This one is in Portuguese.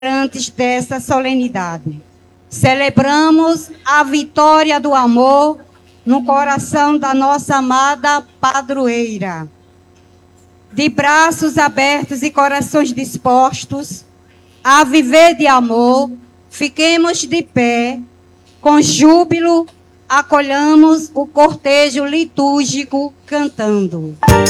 antes dessa solenidade. Celebramos a vitória do amor no coração da nossa amada padroeira. De braços abertos e corações dispostos a viver de amor, fiquemos de pé, com júbilo, acolhamos o cortejo litúrgico cantando.